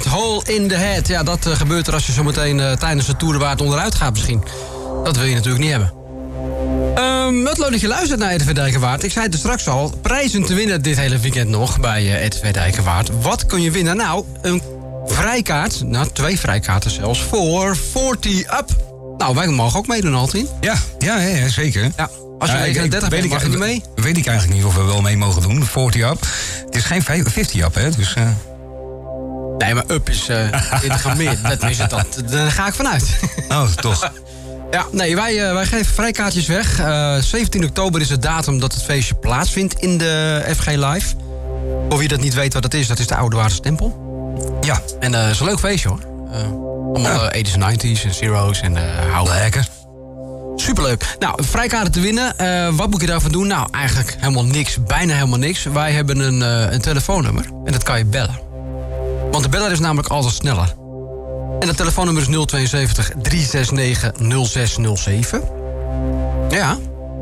Hole in the Head. Ja, dat gebeurt er als je zometeen tijdens de Tour de Waard onderuit gaat misschien. Dat wil je natuurlijk niet hebben. Het leuk dat je luistert naar RTV Dijkenwaard. Ik zei het er straks al, prijzen te winnen dit hele weekend nog bij RTV Dijkenwaard. Wat kun je winnen? Nou, een vrijkaart, 2 vrijkaarten zelfs, voor 40 Up. Nou, wij mogen ook meedoen, Altien. Ja, zeker. Ja. Als je 39 bent, mag je niet mee? Weet ik eigenlijk niet of we wel mee mogen doen, 40 Up. Het is geen 50 Up, hè, dus... Nee, maar Up is ingegammeerd. Dat is het dan. Daar ga ik vanuit. Oh, toch. Ja, nee, wij geven vrijkaartjes weg. 17 oktober is de datum dat het feestje plaatsvindt in de FG Live. Voor wie dat niet weet wat dat is de Oudewaardse Tempel. Ja. En dat is een leuk feestje, hoor. Allemaal 80s en 90s en zero's en houden. Lekker. Superleuk. Nou, vrijkaarten te winnen. Wat moet je daarvoor doen? Nou, eigenlijk helemaal niks. Bijna helemaal niks. Wij hebben een telefoonnummer. En dat kan je bellen. Want de beller is namelijk altijd sneller. En dat telefoonnummer is 072 369 0607. Ja.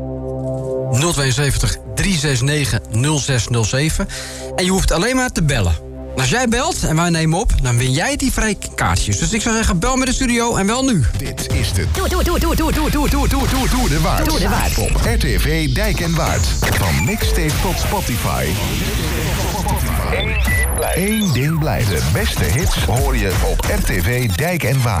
072 369 0607. En je hoeft alleen maar te bellen. En als jij belt en wij nemen op, dan win jij die vrije kaartjes. Dus ik zou zeggen, bel met de studio en wel nu. Dit is de Tour de Waard op RTV Dijk en Waard. Van mixtape tot Spotify. Eén ding blijft. De beste hits hoor je op RTV Dijk en Waard.